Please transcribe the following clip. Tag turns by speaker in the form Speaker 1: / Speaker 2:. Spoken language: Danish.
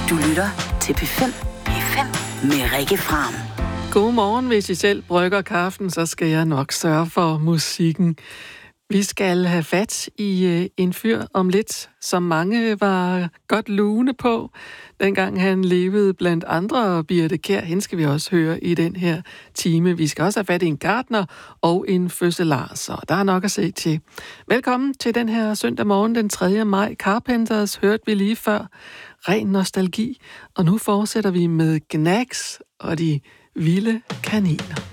Speaker 1: Du lytter til P5 med Rikke Fram.
Speaker 2: Godmorgen, hvis I selv brygger kaffen, så skal jeg nok sørge for musikken. Vi skal have fat i en fyr om lidt, som mange var godt lune på, dengang han levede blandt andre. Birthe Kjær, hende skal vi også høre i den her time. Vi skal også have fat i en gartner og en fødselar, så der er nok at se til. Velkommen til den her søndag morgen, den 3. maj. Carpenters hørte vi lige før. Ren nostalgi. Og nu fortsætter vi med Gnags og de vilde kaniner.